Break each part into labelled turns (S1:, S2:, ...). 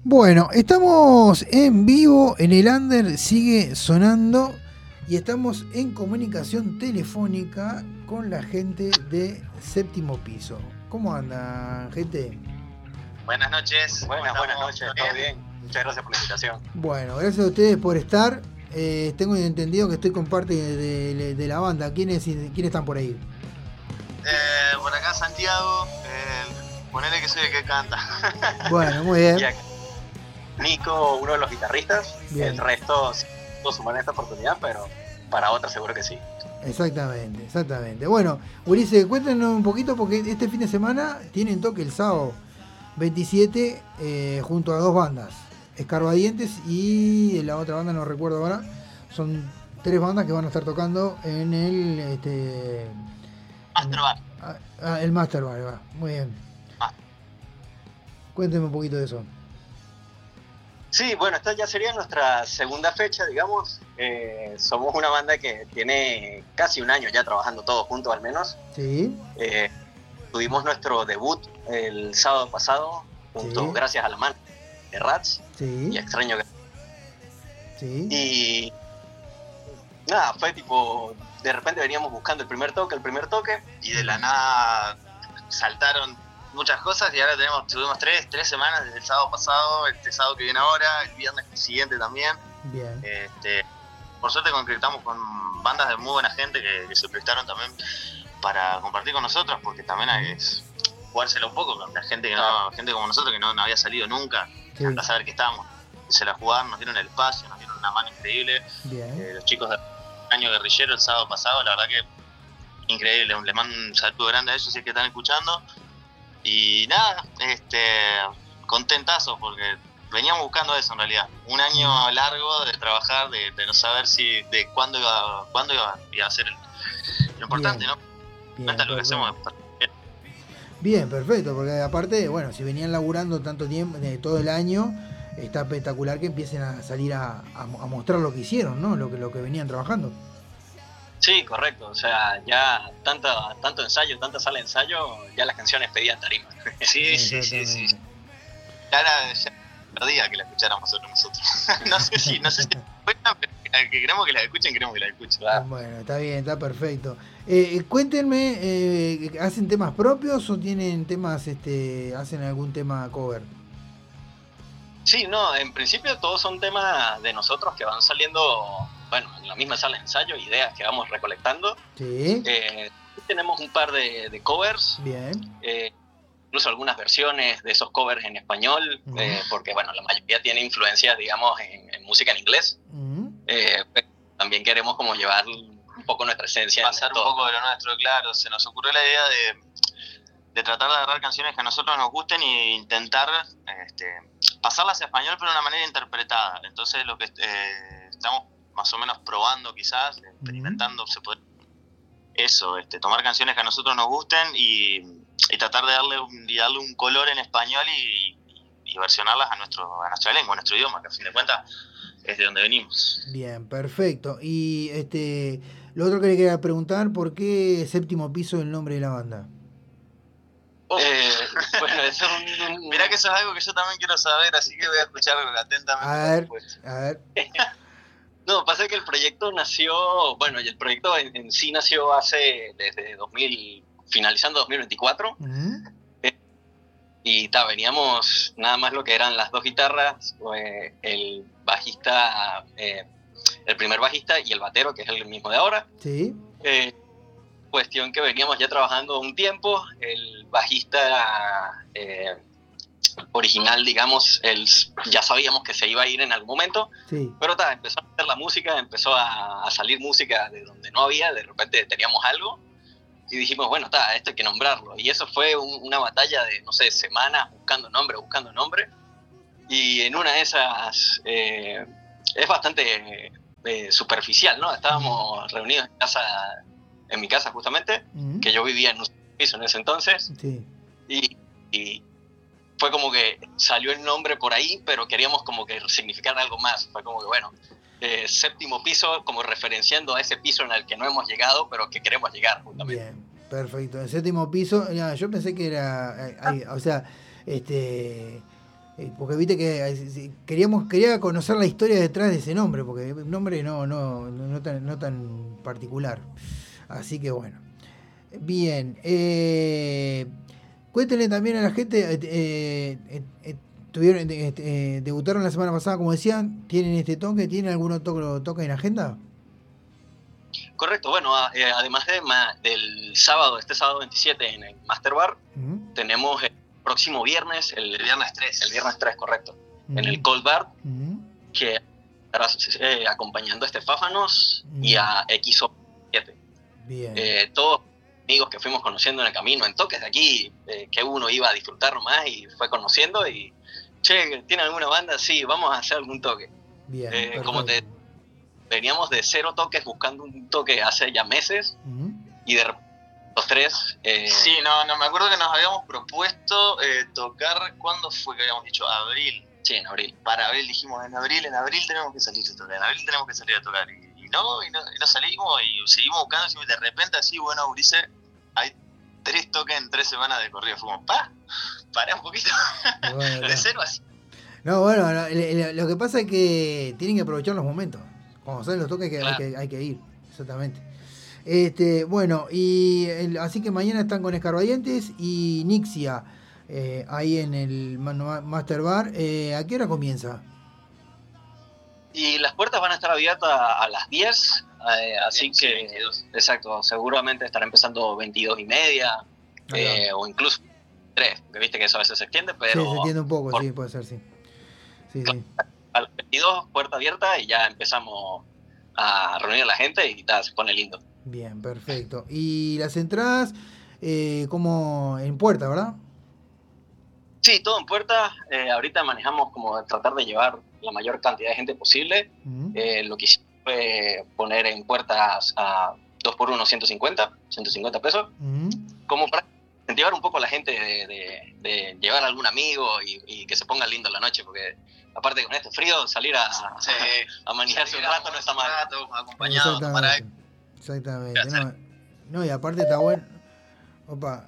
S1: Bueno, estamos en vivo, en el under sigue sonando y estamos en comunicación telefónica con la gente de Séptimo Piso. ¿Cómo andan, gente?
S2: Buenas noches.
S3: Buenas noches, ¿todo bien? Muchas gracias por la invitación.
S1: Bueno, gracias a ustedes por estar. Tengo entendido que estoy con parte de la banda. ¿Quiénes están por ahí?
S2: Por acá Santiago, ponele que soy el que canta.
S1: Bueno, muy bien.
S3: Nico, uno de los guitarristas.
S1: Bien.
S3: El resto no suman esta oportunidad, pero para otra seguro que sí.
S1: Exactamente. Bueno, Ulises, cuéntanos un poquito porque este fin de semana tienen toque el sábado 27 junto a dos bandas, Escarbadientes y la otra banda no recuerdo ahora. Son tres bandas que van a estar tocando en el
S2: Master Bar.
S1: El Master Bar, va. Muy bien. Cuénteme un poquito de eso.
S3: Sí, bueno, esta ya sería nuestra segunda fecha, digamos. Somos una banda que tiene casi un año ya trabajando todos juntos al menos.
S1: Sí.
S3: Tuvimos nuestro debut el sábado pasado, gracias a la mano de Rats y Extraño.
S1: Sí.
S3: Y nada, fue tipo, de repente veníamos buscando el primer toque,
S2: Y de la nada saltaron muchas cosas y ahora tuvimos tres semanas desde el sábado pasado, este sábado que viene ahora, el viernes siguiente también.
S1: Bien.
S2: Por suerte concretamos con bandas de muy buena gente que se prestaron también para compartir con nosotros, porque también es jugársela un poco con la gente gente como nosotros que no había salido nunca, hasta saber que estábamos. Se la jugaron, nos dieron el espacio, nos dieron una mano increíble. Los chicos de Año Guerrillero el sábado pasado, la verdad que increíble. Les mando un saludo grande a ellos si es que están escuchando. Y nada, contentazo porque veníamos buscando eso en realidad. Un año largo de trabajar, de no saber de cuándo iba a ser lo importante, ¿no?
S1: Bien,
S2: lo que hacemos.
S1: Bien, perfecto, porque aparte, bueno, si venían laburando tanto tiempo, todo el año, está espectacular que empiecen a salir a mostrar lo que hicieron, ¿no? Lo que venían trabajando.
S3: Sí, correcto, o sea, ya tanto ensayo, tanta sala de ensayo, ya las canciones pedían tarima.
S2: Sí. Ya perdía que la escucháramos nosotros. no sé si pero que queremos que la escuchen.
S3: Claro.
S1: Bueno, está bien, está perfecto. Cuéntenme, ¿hacen temas propios o tienen temas, hacen algún tema cover?
S3: Sí, no, en principio todos son temas de nosotros que van saliendo, bueno, en la misma sala de ensayo, ideas que vamos recolectando.
S1: Sí.
S3: Tenemos un par de covers.
S1: Bien.
S3: Incluso algunas versiones de esos covers en español, porque bueno, la mayoría tiene influencias, digamos, en música en inglés. Pero también queremos como llevar un poco nuestra esencia.
S2: Pasar un poco de lo nuestro, claro. Se nos ocurrió la idea de tratar de agarrar canciones que a nosotros nos gusten e intentar pasarlas a español, pero de una manera interpretada. Entonces lo que estamos más o menos probando, quizás, experimentando, se puede eso, tomar canciones que a nosotros nos gusten y tratar de darle un color en español y versionarlas a nuestra lengua, a nuestro idioma, que a fin de cuentas es de donde venimos.
S1: Bien, perfecto. Y lo otro que le quería preguntar, ¿por qué Séptimo Piso el nombre de la banda?
S3: Bueno, eso
S2: mirá que eso es algo que yo también quiero saber, así que voy a escuchar atentamente.
S1: A ver.
S3: No, pasa que el proyecto nació, bueno, y el proyecto en sí nació desde finalizando 2024. Y veníamos nada más lo que eran las dos guitarras, el bajista, el primer bajista y el batero, que es el mismo de ahora.
S1: Sí.
S3: Cuestión que veníamos ya trabajando un tiempo, el bajista original, digamos, ya sabíamos que se iba a ir en algún momento, pero empezó a hacer la música, empezó a salir música de donde no había, de repente teníamos algo, y dijimos, bueno, esto hay que nombrarlo, y eso fue una batalla de, no sé, semanas buscando nombre, y en una de esas es bastante superficial, ¿no? Estábamos reunidos en mi casa justamente, que yo vivía en un piso en ese entonces, y fue como que salió el nombre por ahí, pero queríamos como que significar algo más. Fue como que, bueno, Séptimo Piso, como referenciando a ese piso en el que no hemos llegado, pero que queremos llegar justamente.
S1: Bien, perfecto. El Séptimo Piso, yo pensé que era, o sea, Porque viste que quería conocer la historia detrás de ese nombre, porque el nombre no tan particular. Así que bueno. Bien. Cuéntenle también a la gente, debutaron la semana pasada, como decían, ¿tienen este toque? ¿Tienen algún otro toque en agenda?
S3: Correcto, bueno, además del sábado, este sábado 27 en el Master Bar, tenemos el próximo viernes, el viernes 3. El viernes 3, correcto, en el Cold Bar, que estará acompañando a Estefáfanos y a XO7.
S1: Bien.
S3: Todos amigos que fuimos conociendo en el camino, en toques de aquí, que uno iba a disfrutar nomás y fue conociendo y, che, ¿tiene alguna banda? Sí, vamos a hacer algún toque.
S1: Bien,
S3: veníamos de 0 toques buscando un toque hace ya meses y de repente los 3...
S2: Sí, no me acuerdo que nos habíamos propuesto tocar, ¿cuándo fue que habíamos dicho? Abril.
S3: Sí, en abril.
S2: Para abril dijimos, en abril tenemos que salir a tocar, en abril tenemos que salir a tocar. Y no salimos y seguimos buscando y de repente así, bueno, Ulises, hay 3 toques en 3 semanas de corrido. Fuimos, pará un poquito,
S1: bueno,
S2: de 0 así.
S1: No, bueno, lo que pasa es que tienen que aprovechar los momentos. Cuando salen los toques hay que ir, exactamente. Bueno, y así que mañana están con Escarbadientes y Nixia ahí en el Master Bar. ¿A qué hora comienza?
S3: Y las puertas van a estar abiertas a las 10, así
S2: sí,
S3: que
S2: 22.
S3: Exacto, seguramente estará empezando 22:30 o incluso 3, porque viste que eso a veces se extiende, pero...
S1: Sí, se extiende un poco, sí, puede ser, sí. Sí.
S3: A las 22, puerta abierta, y ya empezamos a reunir a la gente y se pone lindo.
S1: Bien, perfecto. ¿Y las entradas, como en puerta, verdad?
S3: Sí, todo en puerta. Ahorita manejamos como tratar de llevar la mayor cantidad de gente posible. Lo que hicimos fue poner en puertas a 2x1 150 pesos, como para incentivar un poco a la gente de llevar a algún amigo y que se ponga lindo la noche, porque aparte con este frío, salir a manejarse un rato no está mal.
S2: Acompañado, tomar aire.
S1: Exactamente. No, y aparte está bueno. Opa.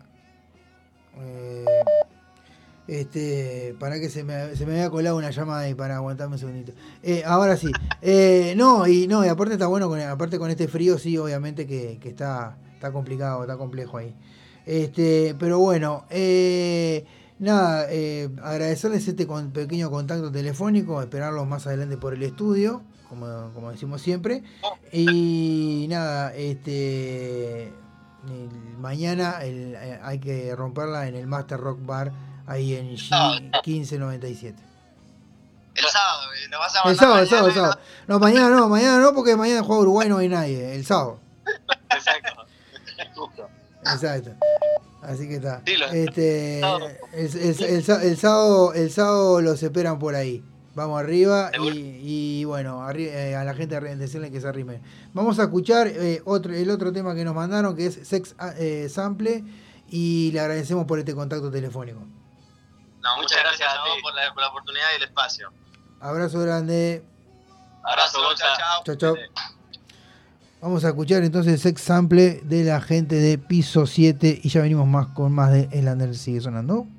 S1: Para que se me había colado una llamada ahí, para aguantarme un segundito. Ahora sí. Y aparte está bueno, con este frío, sí, obviamente que está complicado, está complejo ahí. Pero bueno, agradecerles este pequeño contacto telefónico, esperarlos más adelante por el estudio, como decimos siempre. Y nada, mañana hay que romperla en el Master Rock Bar, ahí en G1597.
S2: El sábado, ¿lo vas a mandar?
S1: El sábado. No, mañana no, porque mañana juega Uruguay, no hay nadie. El sábado.
S3: Exacto. Justo.
S1: Exacto. Así que está.
S3: Sí,
S1: el sábado los esperan por ahí. Vamos arriba y bueno, a la gente decirle que se arrime. Vamos a escuchar el otro tema que nos mandaron, que es Sex Sample, y le agradecemos por este contacto telefónico.
S2: No, muchas gracias a ti por la oportunidad y el espacio.
S1: Abrazo grande.
S2: Abrazo,
S1: chao. Vamos a escuchar entonces Sex Sample de la gente de Piso 7 y ya venimos con más de El Under Sigue Sonando.